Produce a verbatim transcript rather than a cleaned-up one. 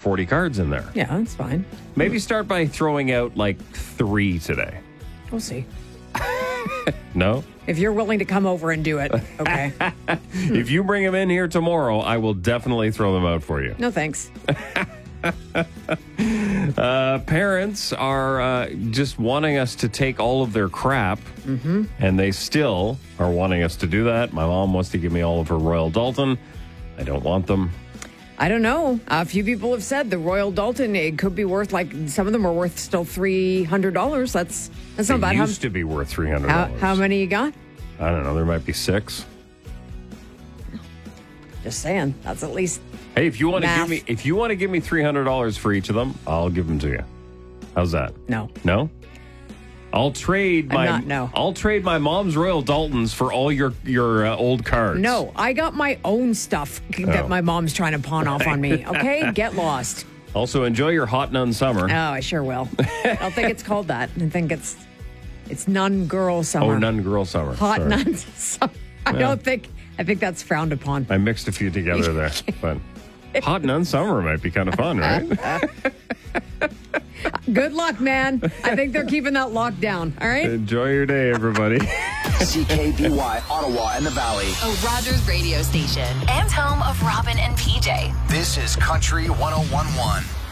forty cards in there. Yeah, that's fine. Maybe start by throwing out like three today. We'll see. No? If you're willing to come over and do it, okay. If you bring them in here tomorrow, I will definitely throw them out for you. No, thanks. Uh, parents are uh, just wanting us to take all of their crap, mm-hmm. and they still are wanting us to do that. My mom wants to give me all of her Royal Dalton. I don't want them. I don't know. A few people have said the Royal Dalton, it could be worth, like, some of them are worth still three hundred dollars. That's that's not It bad. How, used to be worth three hundred how, dollars. how many you got? I don't know. There might be six. Just saying. That's at least... Hey, if you want to Math. give me if you want to give me three hundred dollars for each of them, I'll give them to you. How's that? No. No? I'll trade I'm my not, no. I'll trade my mom's Royal Daltons for all your your uh, old cards. No, I got my own stuff that Oh. my mom's trying to pawn off on me. Okay? Get lost. Also, enjoy your hot nun summer. Oh, I sure will. I don't think it's called that. I think it's it's nun girl summer. Oh, nun girl summer. Hot Sorry. nun summer. I Yeah. don't think I think that's frowned upon. I mixed a few together there, but hot nun summer might be kind of fun, right? Good luck, man. I think they're keeping that locked down. All right? Enjoy your day, everybody. C K B Y, Ottawa and the Valley. A Rogers radio station and home of Robin and P J. This is Country one oh one point one.